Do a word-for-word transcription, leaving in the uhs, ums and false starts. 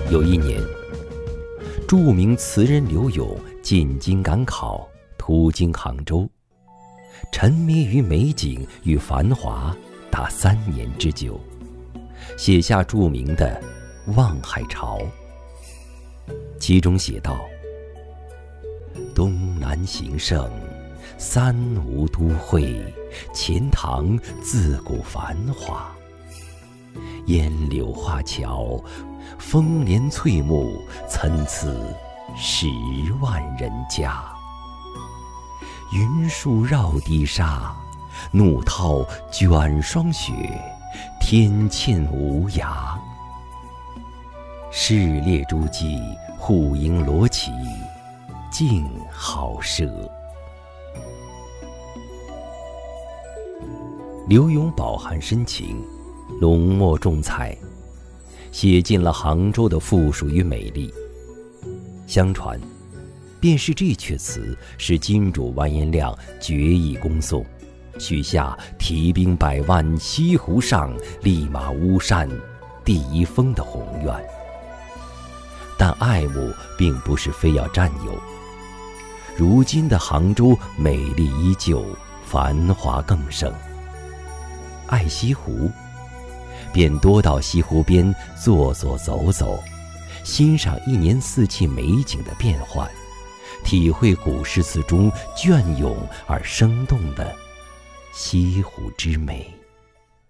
有一年，著名词人刘永进京赶考，途经杭州，沉迷于美景与繁华达三年之久，写下著名的《望海潮》。其中写道：东南形胜，三吴都会，钱塘自古繁华。烟柳画桥，风帘翠幕，参差十万人家。云树绕堤沙，怒涛卷霜雪，天堑无涯。市列诸暨，户牨罗绮，竞好奢。刘永饱含深情，浓墨重彩，写尽了杭州的富庶与美丽。相传，便是这阙词使金主完颜亮决意攻宋，许下提兵百万西湖上，立马巫山第一峰的宏愿。但爱慕并不是非要占有。如今的杭州美丽依旧，繁华更盛。爱西湖，便多到西湖边坐坐走走，欣赏一年四季美景的变幻，体会古诗词中隽永而生动的西湖之美。